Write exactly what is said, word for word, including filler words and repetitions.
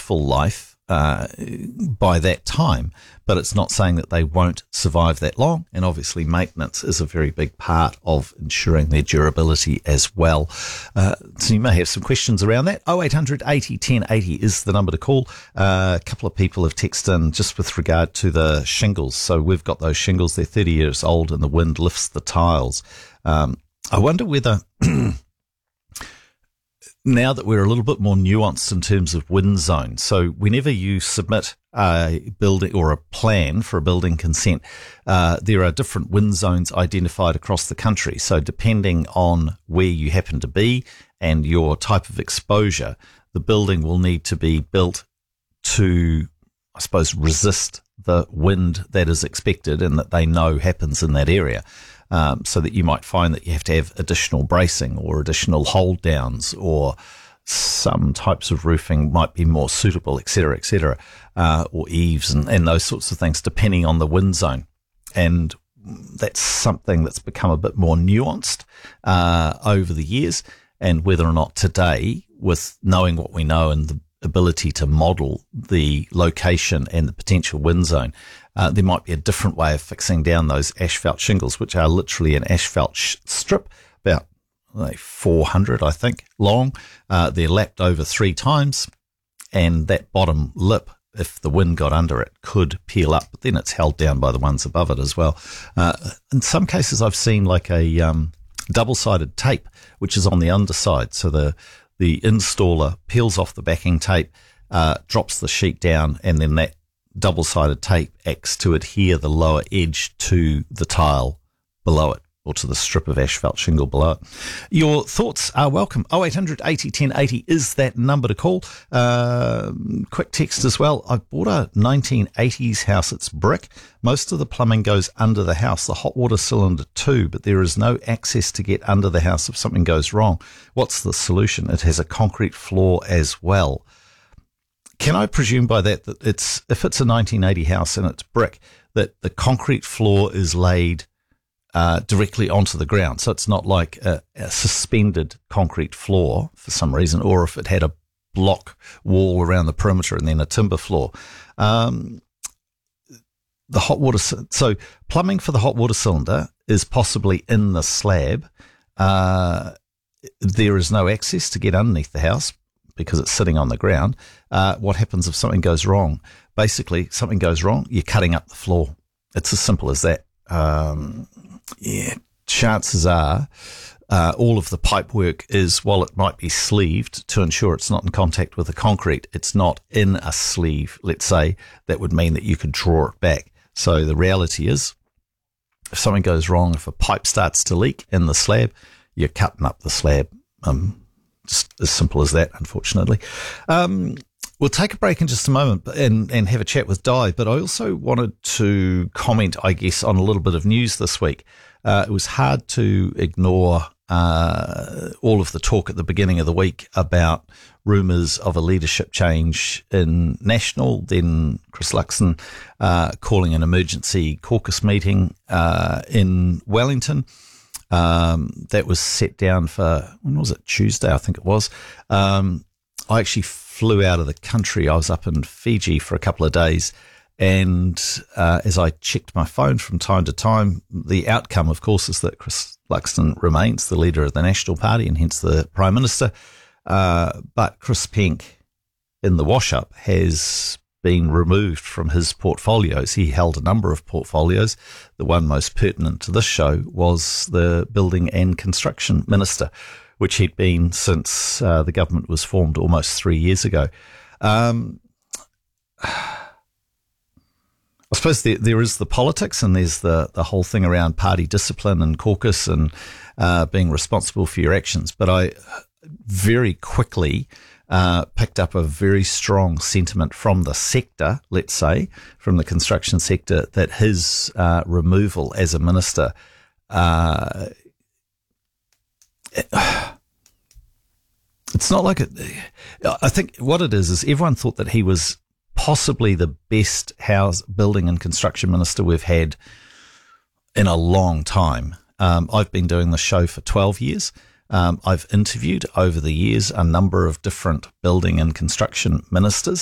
useful life uh, by that time, but it's not saying that they won't survive that long. And obviously maintenance is a very big part of ensuring their durability as well. Uh, so you may have some questions around that. oh eight hundred eighty ten eighty is the number to call. Uh, a couple of people have texted in just with regard to the shingles. So we've got those shingles, they're thirty years old and the wind lifts the tiles. Um, I wonder whether now that we're a little bit more nuanced in terms of wind zone, so whenever you submit a building or a plan for a building consent, uh, there are different wind zones identified across the country. So depending on where you happen to be and your type of exposure, the building will need to be built to, I suppose, resist the wind that is expected and that they know happens in that area. Um, so that you might find that you have to have additional bracing or additional hold downs, or some types of roofing might be more suitable, et cetera, et cetera, uh, or eaves and, and those sorts of things, depending on the wind zone. And that's something that's become a bit more nuanced uh, over the years, and whether or not today, with knowing what we know and the ability to model the location and the potential wind zone, uh, there might be a different way of fixing down those asphalt shingles, which are literally an asphalt sh- strip, about like four hundred, I think, long. Uh, they're lapped over three times, and that bottom lip, if the wind got under it, could peel up, but then it's held down by the ones above it as well. Uh, in some cases, I've seen like a um, double-sided tape, which is on the underside, so the the installer peels off the backing tape, uh, drops the sheet down, and then that double-sided tape acts to adhere the lower edge to the tile below it, or to the strip of asphalt shingle below it. Your thoughts are welcome. oh eight hundred eighty ten eighty is that number to call. Uh, quick text as well. I bought a nineteen eighties house. It's brick. Most of the plumbing goes under the house, the hot water cylinder too, but there is no access to get under the house if something goes wrong. What's the solution? It has a concrete floor as well. Can I presume by that that it's, if it's a nineteen eighty house and it's brick, that the concrete floor is laid uh, directly onto the ground? So it's not like a, a suspended concrete floor for some reason, or if it had a block wall around the perimeter and then a timber floor. Um, the hot water, so plumbing for the hot water cylinder is possibly in the slab. Uh, there is no access to get underneath the house because it's sitting on the ground. Uh, what happens if something goes wrong? Basically, something goes wrong, you're cutting up the floor. It's as simple as that. Um, yeah, chances are uh, all of the pipe work is, while it might be sleeved to ensure it's not in contact with the concrete, it's not in a sleeve, let's say. That would mean that you could draw it back. So the reality is, if something goes wrong, if a pipe starts to leak in the slab, you're cutting up the slab. Um, just as simple as that, unfortunately. Um, we'll take a break in just a moment and, and have a chat with Di, but I also wanted to comment, I guess, on a little bit of news this week. Uh, it was hard to ignore uh, all of the talk at the beginning of the week about rumours of a leadership change in National, then Chris Luxon uh, calling an emergency caucus meeting uh, in Wellington. Um, that was set down for, when was it? Tuesday, I think it was. Um, I actually flew out of the country. I was up in Fiji for a couple of days. And uh, as I checked my phone from time to time, the outcome, of course, is that Chris Luxon remains the leader of the National Party and hence the Prime Minister. Uh, but Chris Penk in the wash-up has been removed from his portfolios. He held a number of portfolios. The one most pertinent to this show was the Building and Construction Minister, which he'd been since uh, the government was formed almost three years ago. Um, I suppose there, there is the politics, and there's the, the whole thing around party discipline and caucus and uh, being responsible for your actions. But I very quickly Uh, picked up a very strong sentiment from the sector, let's say, from the construction sector, that his uh, removal as a minister, uh, it, it's not like it. I think what it is, is everyone thought that he was possibly the best house building and construction minister we've had in a long time. Um, I've been doing the show for twelve years. Um, I've interviewed over the years a number of different building and construction ministers.